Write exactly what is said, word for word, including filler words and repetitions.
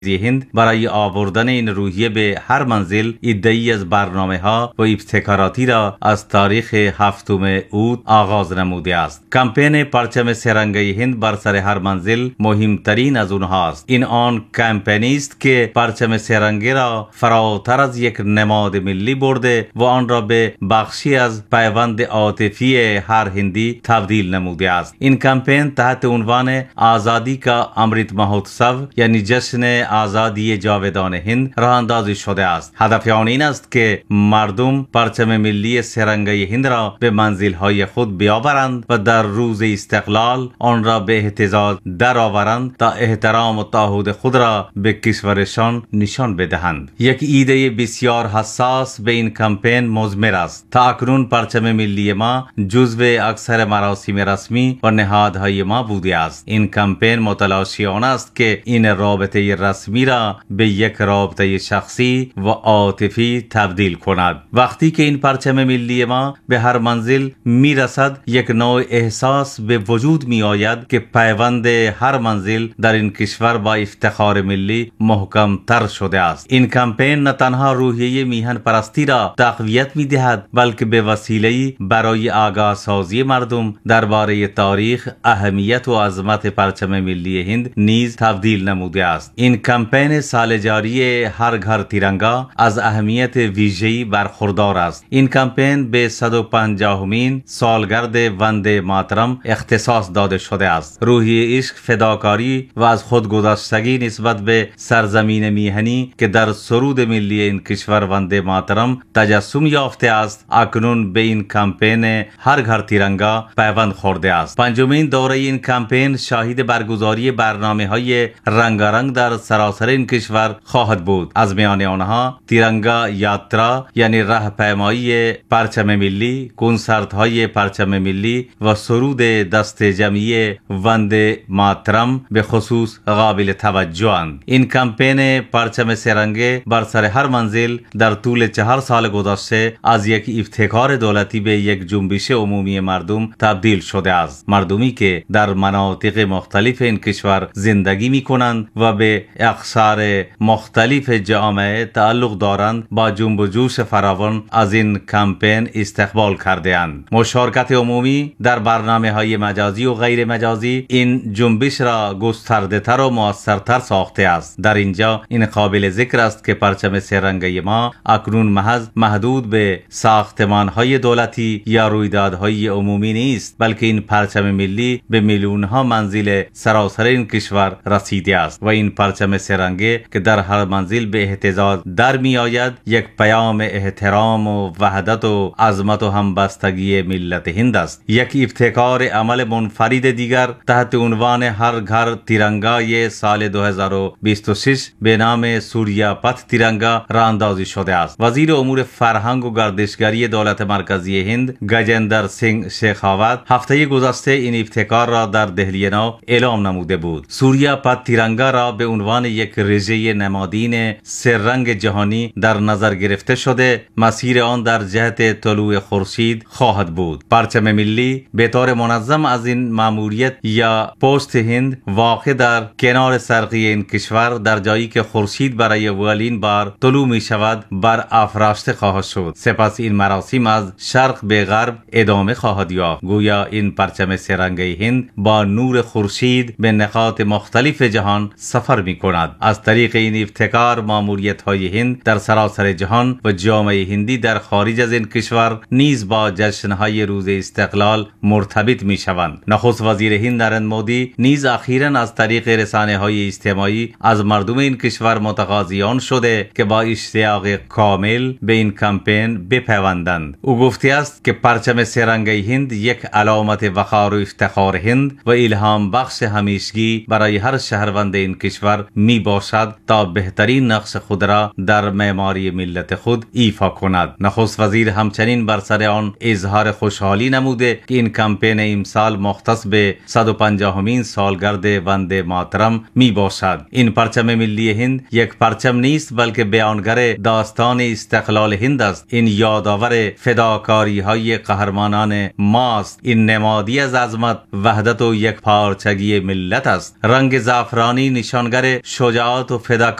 هند برای آوردن این روحیه به هر منزل عده‌ای از برنامه‌ها و ابتکاراتی را از تاریخ هفتم اوت آغاز نموده است. کمپین پرچم سه‌رنگی هند بر سر هر منزل مهمترین از آنها است. این آن کمپینی است که پرچم سه‌رنگی را فراتر از یک نماد ملی برده و آن را به بخشی از پیوند عاطفی هر هندی تبدیل نموده است. این کمپین تحت عنوان آزادی کا امرت مهوتسو یعنی جشن آزادی جاودان هند راه اندازی شده است. هدف آن این است که مردم پرچم ملی سه‌رنگی هند را به منزل‌های خود بیاورند و در روز استقلال آن را به اهتزاز درآورند تا احترام و تعهد خود را به کشورشان نشان بدهند. یک ایده بسیار حساس به این کمپین مضمر است. تا اکنون پرچم ملی ما جزو اکثر مراسم رسمی و نهادهای ما بوده است. این کمپین متلاشی آن است که این رابطه رسمی را به یک رابطه شخصی و عاطفی تبدیل کند. وقتی که این پرچم ملی ما به هر منزل می رسد یک نوع احساس به وجود می آید که پیوند هر منزل در این کشور با افتخار ملی محکم تر شده است. این کمپین نه تنها روحیه میهن پرستی را تقویت می دهد بلکه به وسیله برای آگاه سازی مردم درباره تاریخ، اهمیت و عظمت پرچم ملی هند نیز تبدیل نموده است. این کمپین سال جاری هر گھر تیرنگا از اهمیت ویژه‌ای برخوردار است. این کمپین به صد و پنجاهمین سالگرد وندے ماترم اختصاص داده شده است. روحیه عشق، فداکاری و از خودگذشتگی نسبت به سرزمین میهنی که در سرود ملی این کشور وندے ماترم تجسم یافته است اکنون به این کمپین هر گھر تیرنگا پیوند خورده است. پنجمین دوره این کمپین شاهد برگزاری برنامه‌های رنگارنگ در سراسر این کشور خواهد بود. از میان آنها تیرنگا یاترا یعنی راهپیمایی پرچم ملی، کنسرت های پرچم ملی و سرود دست جمعی وندے ماترم به خصوص قابل توجه‌اند. این کمپین پرچم سه‌رنگی بر سر هر منزل در طول چهار سال گذشته از یک ابتکار دولتی به یک جنبش عمومی مردم تبدیل شده است. مردمی که در مناطق مختلف این کشور زندگی می کنند و به اقشار مختلف جامعه تعلق دارند با جنب و جوش فراوان از این کمپین استقبال کرده اند. مشارکت عمومی در برنامه های مجازی و غیر مجازی این جنبش را گسترده تر و مؤثرتر ساخته است. در اینجا این قابل ذکر است که پرچم سه‌رنگی ما اکنون محض محدود به ساختمان های دولتی یا رویدادهای عمومی نیست بلکه این پرچم ملی به میلیون ها منزل سراسر این کشور رسیده است و این پرچم سه‌رنگی که در هر منزل به اهتزاز در می آید یک پیام احترام و وحدت و عظمت و همبستگی ملت هند است. یک ابتکار عمل منفرد دیگر تحت عنوان هر گھر تیرنگای سال دو هزار و بیست و شش به نام سوریا پت تیرنگا راه اندازی شده است. وزیر امور فرهنگ و گردشگری دولت مرکزی هند گجندر سینگ شیخاوت هفته گذشته این ابتکار را در دهلی نو اعلام نموده بود. سوریا پت تیرنگا را به عنوان یک رژه نمادین سه‌رنگ جهانی در نظر گرفته شده مسیر آن در جهت طلوع خورشید خواهد بود. پرچم ملی به طور منظم از این ماموریت یا پست هند واقع در کنار شرقی این کشور در جایی که خورشید برای اولین بار طلوع می شود بر افراشته خواهد شد. سپس این مراسم از شرق به غرب ادامه خواهد یافت. گویا این پرچم سه‌رنگی هند با نور خورشید به نقاط مختلف جهان سفر می کند. از طریق این ابتکار ماموریت های هند در سراسر جهان و جامعه هندی در خارج از این کشور نیز با جشن های روز استقلال مرتبط می شوند. نخست وزیر هند نریندر مودی نیز اخیراً از طریق رسانه های اجتماعی از مردم این کشور متقاضیان شده که با اشتیاق کامل به این کمپین بپیوندند. او گفته است که پرچم سه‌رنگی هند یک علامت وقار و افتخار هند و الهام بخش همیشگی برای هر شهروند این کشور می باشد تا بهترین نقش خود را در معماری ملت خود ایفا کند. نخست وزیر همچنین بر سر آن اظهار خوشحالی نموده که این کمپین امسال مختص به صد و پنجاهمین سالگرد وندے ماترم می باشد. این پرچم ملی هند یک پرچم نیست بلکه بیانگر داستان استقلال هند است. این یادآور فداکاری های قهرمانان ماست. این نمادی از عظمت، وحدت و یک پارچگی ملت است. رنگ زعفرانی نشانگر شجاعت و فداکاری